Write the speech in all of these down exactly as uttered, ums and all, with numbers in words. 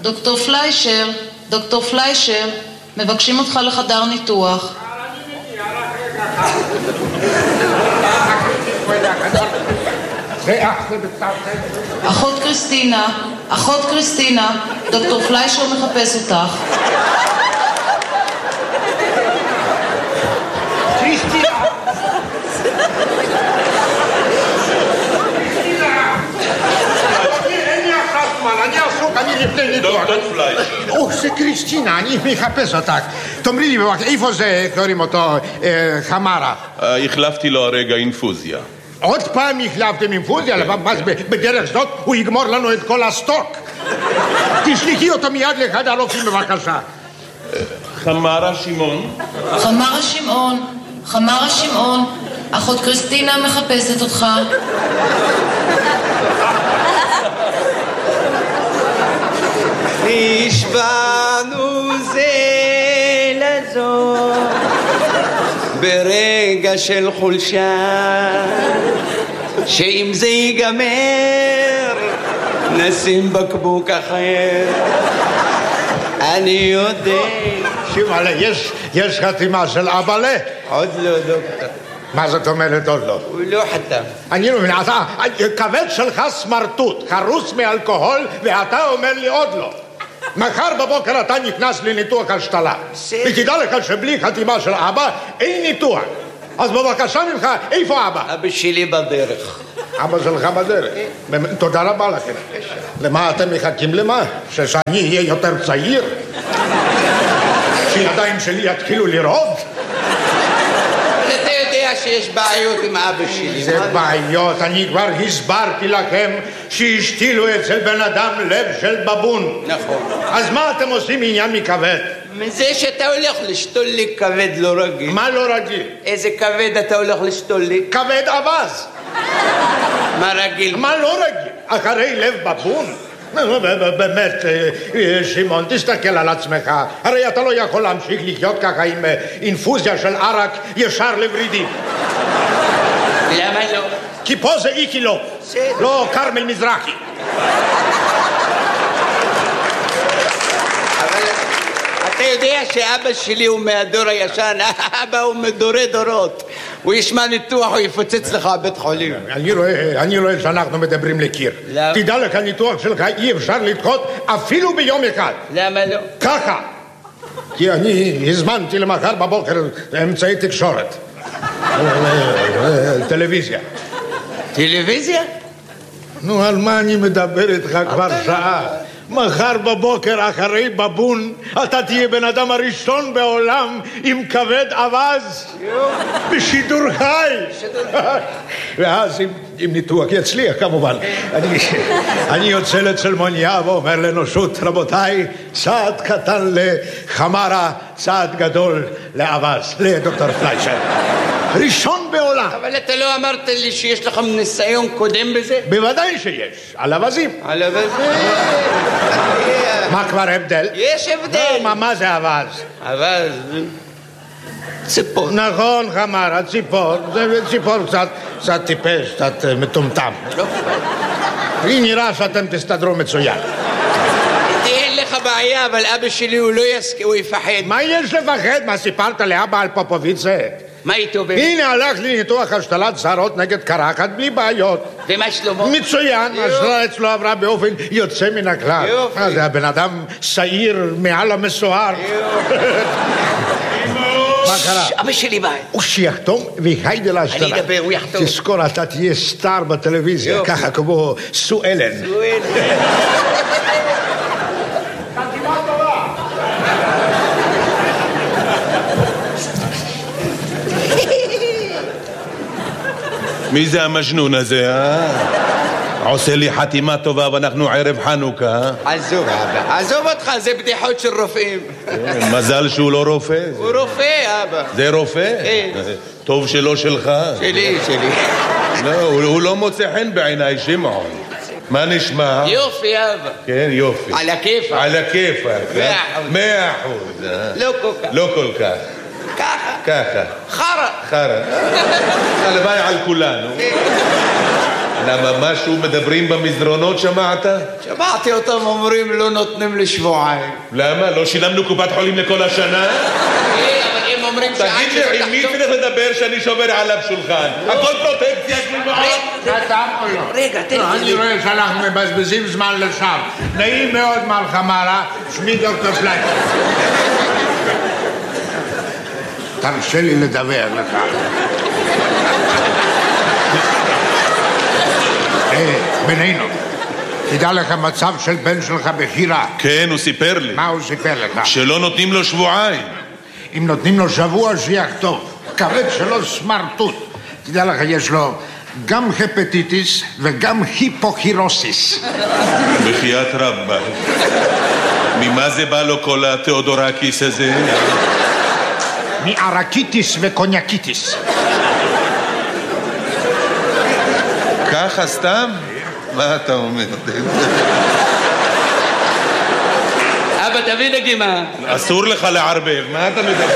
דוקטור פליישר, דוקטור פליישר, מבקשים אותך לחדר ניתוח. אחות קריסטינה, אחות קריסטינה, דוקטור פליישר מחפש אותך. קריסטינה! אין לי אחת זמן, אני עסוק, אני לפני ניתוח. דוקטור פליישר. או, זה קריסטינה, אני מחפש אותך. תאמרי לי בבקשה, איפה זה, קוראים אותו, חמרה? החלפתי לו הרגע אינפוזיה. עוד פעם החלפתם אינפוזיה? בדרך זאת הוא יגמור לנו את כל הסטוק. תשלחי אותו מיד לאחד הרופאים בבקשה. חמרה שמעון. חמרה שמעון, חמרה שמעון, אחות קריסטינה מחפשת אותך. נשבענו זה לזו ברגע של חולשה, שאם זה ייגמר נשים בקבוק אחר. אני יודע. שימאלה, יש, יש חתימה של אבאלה? עוד לא, דוקטור. מה זאת אומרת עוד לא? הוא לא חתם. אני לא מבין, אתה, כבד שלך סמרטוט, חרוס מאלכוהול, ואתה אומר לי עוד לא. מחר בבוקר אתה נכנס לניתוח השתלה. ותדע לך שבלי חתימה של אבא אין ניתוח. אז בבקשה ממך, איפה אבא? אבא שלי בדרך. אבא שלך בדרך. תודה רבה לכם. למה אתם מחכים למה? שאני אהיה יותר צעיר? שידיים שלי יתחילו לרעוד? אתה יודע שיש בעיות עם אבא שלי. זה בעיות, אני כבר הסברתי לכם שהשתילו אצל בן אדם לב של בבון. נכון. אז מה אתם עושים עניין מכבד? מזה שאתה הולך לשתול לי כבד לא רגיל. מה לא רגיל? איזה כבד אתה הולך לשתול לי? כבד אבז. מה רגיל? מה לא רגיל? אחרי לב בבון? באמת, שמעון, תסתכל על עצמך. הרי אתה לא יכול להמשיך לחיות ככה עם אינפוזיה של ערק ישר לורידים. למה לא? כי פה זה איקי לא, לא קרמל מזרחי. אבל אתה יודע שאבא שלי הוא מהדור הישן, אבא הוא מדורי דורות. הוא ישמע ניתוח, הוא יפוצץ לך בית חולים. אני רואה, אני רואה שאנחנו מדברים לקיר. למה? תדע לך, הניתוח שלך אי אפשר לדחות אפילו ביום אחד. למה לא? ככה. כי אני הזמנתי למחר בבוקר אמצעי תקשורת. טלוויזיה. טלוויזיה? נו, על מה אני מדבר איתך כבר שעה? מחר בבוקר אחרי בבון אתה תהיה בן אדם הראשון בעולם עם כבד אבז בשידור חי. ואז אם, אם ניתוח יצליח כמובן, אני, אני יוצא לצלמוניה ואומר לאנושות, רבותיי, צעד קטן לחמרה, צעד גדול לאבז, לדוקטור פליישר. ראשון בעולם. אבל אתה לא אמרת לי שיש לך ניסיון קודם בזה? בוודאי שיש, על אבזים. על אבזים. מה כבר הבדל? יש הבדל. מה, מה זה אבז? אבז ציפור. נכון, חמרה, ציפור. זה ציפור קצת, קצת טיפש, קצת מטומטם. לא. לי נראה שאתם תסתדרו מצוין. אין לך בעיה, אבל אבא שלי הוא לא יסכים, הוא יפחד. מה יש לפחד? מה סיפרת לאבא על פופוביצה? מה איתו באמת? הנה הלך לי ניתוח השתלת שערות נגד קרחת בלי בעיות. ומה שלמה? מצוין, השתלה אצלו עברה באופן יוצא מן הכלל. יופי. זה הבן אדם שעיר מעל המסוער. מה קרה? אבא שלי בא. הוא שיחתום והיידה להשתלה. אני אדבר, הוא יחתום. תזכור, אתה תהיה סטאר בטלוויזיה, יופי. ככה כמו סו אלן. סו אלן. מי זה המג'נון הזה, אה? עושה לי חתימה טובה ואנחנו ערב חנוכה. עזוב אבא, עזוב אותך, זה בדיחות של רופאים. מזל שהוא לא רופא. הוא רופא אבא. זה רופא? כן. טוב שלא שלך. שלי, שלי. לא, הוא לא מוצא חן בעיניי, שמעון. מה נשמע? יופי אבא. כן, יופי. על הכיפה. על הכיפה. מאה אחוז. מאה אחוז. לא כל כך. לא כל כך. ככה. ככה. חרא. חרא. הלוואי על כולנו. למה משהו מדברים במסדרונות שמעת? שמעתי אותם אומרים לא נותנים לי שבועיים. למה? לא שילמנו קופת חולים לכל השנה? אבל הם אומרים שעד תגיד לי, עם מי צריך לדבר שאני שובר עליו שולחן? הכל פרוטקציה שמעון. רגע, תן לי. אני רואה שאנחנו מבזבזים זמן לשווא. נעים מאוד מר חמרה, שמי דוקטור פלייק. תרשה לי לדבר לך. בינינו, תדע לך מצב של בן שלך בחירה. כן, הוא סיפר לי. מה הוא סיפר לך? שלא נותנים לו שבועיים. אם נותנים לו שבוע שיחטוף. כבד שלו סמרטוט. תדע לך, יש לו גם הפטיטיס וגם היפוכירוסיס. בחיית רבא. ממה זה בא לו כל התיאודורקיס הזה? מערקיטיס וקוניאקיטיס. ככה סתם? מה אתה אומר? אבא, תביא נגימה. אסור לך לערבב, מה אתה מדבר?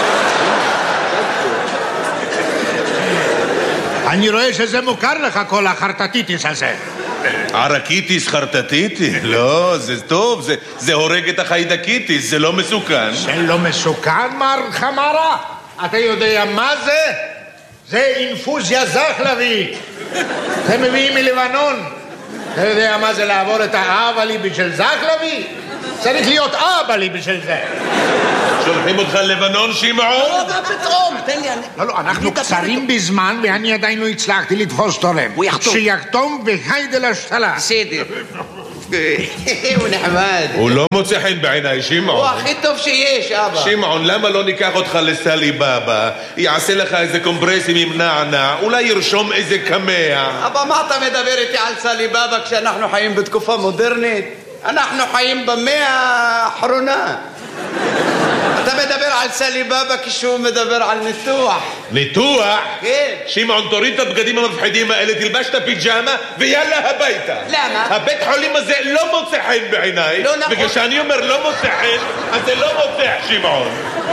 אני רואה שזה מוכר לך כל החרטטיטיס הזה. ערקיטיס חרטטיטיס? לא, זה טוב, זה, זה הורג את החיידקיטיס, זה לא מסוכן. זה לא מסוכן, מר חמרה? אתה יודע מה זה? זה אינפוזיה זחלבית. זה מביאים מלבנון. אתה יודע מה זה לעבור את האבלי בשביל זחלבי? צריך להיות אבלי בשביל זה. שולחים אותך ללבנון, שמעון? לא, מה פתאום? תן לי... לא, לא, אנחנו קצרים בזמן ואני עדיין לא הצלחתי לתפוס תורם. הוא יחתום. שיחתום והיידה להשתלה. בסדר. הוא נחמד. הוא לא מוצא חן בעיניי, שמעון. הוא הכי טוב שיש, אבא. שמעון, למה לא ניקח אותך לסלי בבא? יעשה לך איזה קומפרסים עם נענע, אולי ירשום איזה קמע. אבא, מה אתה מדבר איתי על סלי בבא כשאנחנו חיים בתקופה מודרנית? אנחנו חיים במאה האחרונה. אתה מדבר על סלי בבא כשהוא מדבר על ניתוח. ניתוח? כן. שמעון, תוריד את הבגדים המפחידים האלה, תלבש את הפיג'מה ויאללה הביתה. למה? הבית חולים הזה לא מוצא חן בעיניי. לא נכון. וכשאני אומר לא מוצא חן, אז זה לא מוצא, שמעון.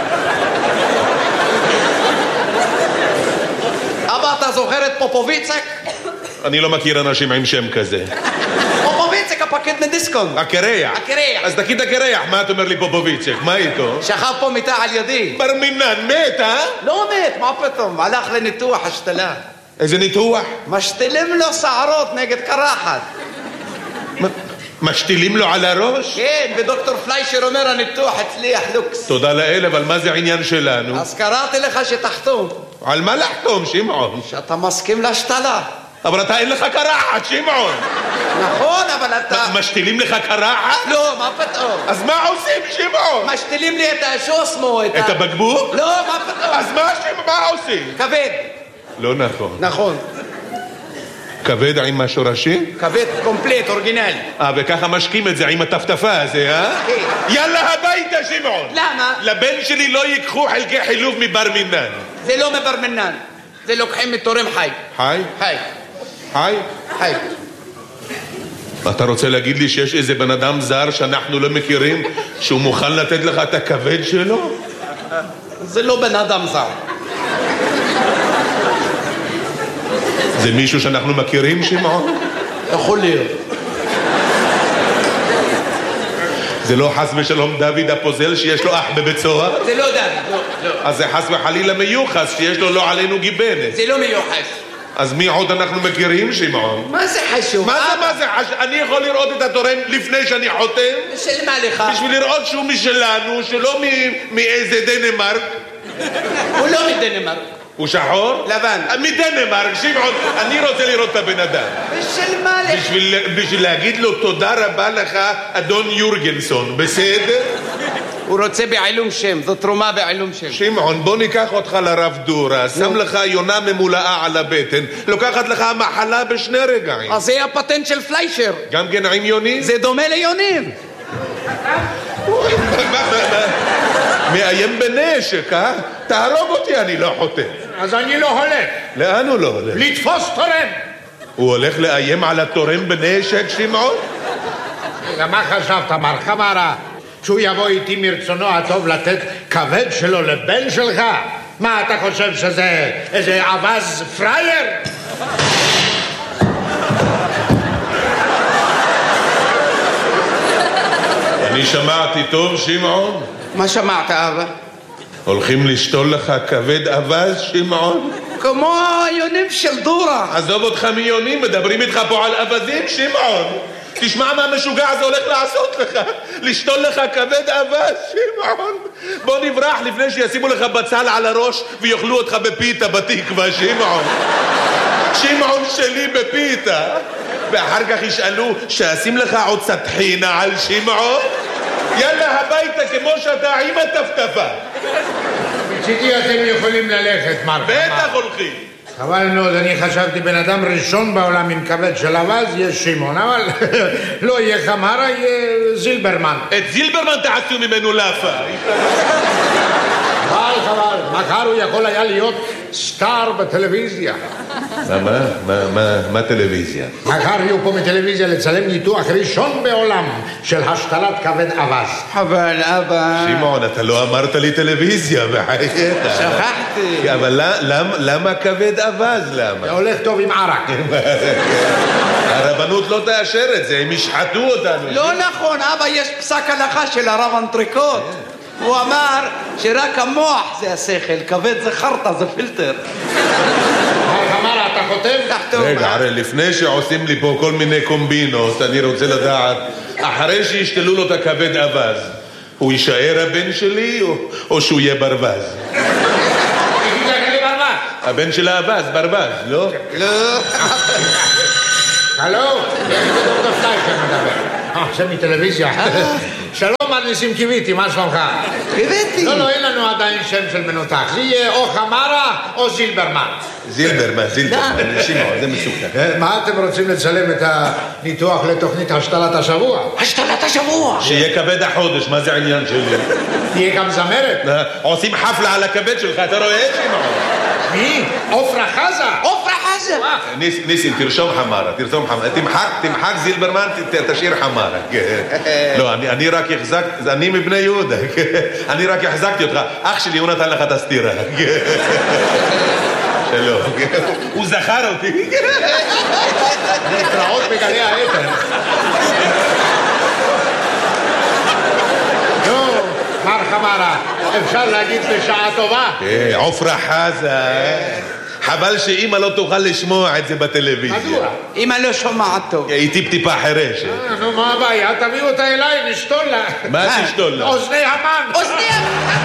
אבא, אתה זוכר את פופוביצק? אני לא מכיר אנשים עם שם כזה. פופוביצק, הפקיד מדיסקון. הקרח. הקרח. אז תגיד הקרח, מה אתה אומר לי פופוביצק? מה איתו? שכב פה מיטה על ידי. בר מינן, מת, אה? לא מת, מה פתאום? הלך לניתוח השתלה. איזה ניתוח? משתילים לו שערות נגד קרחת. משתילים לו על הראש? כן, ודוקטור פליישר אומר הניתוח הצליח לוקס. תודה לאל, אבל מה זה העניין שלנו? אז קראתי לך שתחתום. על מה לחתום, שמעון? שאתה מסכים להשתלה. אבל אתה אין לך קרחת, שמעון. נכון, אבל אתה... משתילים לך קרחת? לא, מה פתאום? אז מה עושים, שמעון? משתילים לי את השוסמו, את ה... את הבקבוק? לא, מה פתאום? אז מה, מה עושים? כבד. לא נכון. נכון. כבד עם השורשים? כבד קומפלט, אורגינלי. אה, וככה משקים את זה עם הטפטפה הזה, אה? כן. יאללה הביתה, שמעון. למה? לבן שלי לא ייקחו חלקי חילוף מבר מינן. זה לא מבר מינן. זה לוקחים מתורם חי. חי? חי. חי? חי. אתה רוצה להגיד לי שיש איזה בן אדם זר שאנחנו לא מכירים שהוא מוכן לתת לך את הכבד שלו? זה לא בן אדם זר. זה מישהו שאנחנו מכירים, שמעון? יכול להיות. זה לא חס ושלום דוד הפוזל שיש לו אח בבית סוהר? זה לא דוד, לא, לא. אז זה חס וחלילה מיוחס שיש לו לא עלינו גיבנת. זה לא מיוחס. אז מי עוד אנחנו מכירים, שמעון? מה זה חשוב? מה זה, מה זה חשוב? אני יכול לראות את התורם לפני שאני חותם? של מה לך? בשביל לראות שהוא משלנו, שלא מאיזה דנמרק. הוא לא מדנמרק. הוא שחור? לבן. מדנמרק, שמעון, אני רוצה לראות את הבן אדם. בשביל מה לך? בשביל, בשביל להגיד לו תודה רבה לך, אדון יורגנסון, בסדר? הוא רוצה בעילום שם, זו תרומה בעילום שם. שמעון, בוא ניקח אותך לרב דורה, שם לך יונה ממולאה על הבטן, לוקחת לך המחלה בשני רגעים. אז זה הפטנט של פליישר. גם כן עם יונים? זה דומה ליונים. מאיים בנשק, אה? תהרוג אותי, אני לא חותם. אז אני לא הולך. לאן הוא לא הולך? לתפוס תורם. הוא הולך לאיים על התורם בנשק, שמעון? מה חשבת, מר חמרה? שהוא יבוא איתי מרצונו הטוב לתת כבד שלו לבן שלך? מה, אתה חושב שזה איזה אבז פרייר? אני שמעתי טוב, שמעון? מה שמעת, אבא? הולכים לשתול לך כבד אבז, שמעון? כמו היונים של דורה. עזוב אותך מיונים, מדברים איתך פה על אבזים, שמעון. תשמע מה המשוגע הזה הולך לעשות לך. לשתול לך כבד אבז, שמעון. בוא נברח לפני שישימו לך בצל על הראש ויאכלו אותך בפיתה בתקווה, שמעון. שמעון שלי בפיתה. ואחר כך ישאלו שעשים לך עוד סטחינה על שמעון. יאללה הביתה כמו שאתה עם הטפטפה. מצידי אתם יכולים ללכת, מר חמארה. בטח הולכים. חבל מאוד, אני חשבתי בן אדם ראשון בעולם עם כבד של אבז יש שמעון, אבל לא יהיה חמארה, יהיה זילברמן. את זילברמן תעשו ממנו לאפה. חבל, חבל, מחר הוא יכול היה להיות סטאר בטלוויזיה. מה, מה? מה, מה, מה טלוויזיה? מחר יהיו פה מטלוויזיה לצלם ניתוח ראשון בעולם של השתלת כבד אבז. אבל אבא... שמעון, אתה לא אמרת לי טלוויזיה, בחייך. שכחתי. אבל למה, למה כבד אבז? למה? זה הולך טוב עם ערק. הרבנות לא תאשר את זה, הם ישחטו אותנו. לא נכון, אבא, יש פסק הלכה של הרב אנטריקוט. הוא אמר שרק המוח זה השכל, כבד זה חרטה, זה פילטר. מר חמארה, אתה חותם? רגע, הרי לפני שעושים לי פה כל מיני קומבינות, אני רוצה לדעת, אחרי שישתלו לו את הכבד אבז, הוא יישאר הבן שלי או, או שהוא יהיה ברווז? תגיד לך לי ברווז. הבן של האבז, ברווז, לא? לא. הלו, זה דוקטור פליישר מדבר. אה, זה מטלוויזיה. שלום, מר ניסים קיוויתי, מה שלומך? קיוויתי. לא, לא, אין לנו עדיין שם של מנותח. זה יהיה או חמארה או זילברמן. זילברמן, זילברמן, שמעון, זה מסוכן. מה אתם רוצים לצלם את הניתוח לתוכנית השתלת השבוע? השתלת השבוע. שיהיה כבד החודש, מה זה העניין שלי? תהיה גם זמרת. עושים חפלה על הכבד שלך, אתה רואה, שמעון? מי? עופרה חזה. עופרה חזה. ניסים, תרשום חמארה, תרשום חמארה. תמחק זילברמן, תשאיר חמארה. לא, אני רק החזקתי, אני מבני יהודה. אני רק החזקתי אותך. אח שלי, הוא נתן לך את הסתירה. שלום. הוא זכר אותי. להתראות בגלי האתר. נו, מר חמארה, אפשר להגיד בשעה טובה? עופרה חזה. חבל שאמא לא תוכל לשמוע את זה בטלוויזיה. מדוע? אמא לא שומעת טוב. היא טיפ-טיפה חירשת. נו, מה הבעיה? תביאו אותה אליי, נשתול לה. מה תשתול לה? אוזני המן. אוזני המן.